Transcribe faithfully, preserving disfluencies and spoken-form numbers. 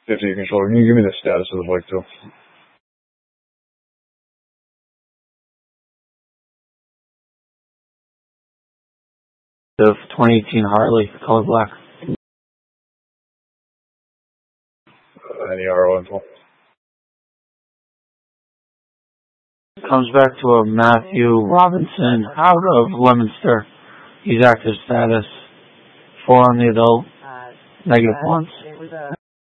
fifty controller. Can you give me the status of the bike too? The twenty eighteen Harley, color black. Uh, any R O info? Comes back to a Matthew Robinson out of Leominster. He's active status. Four on the adult. Negative once.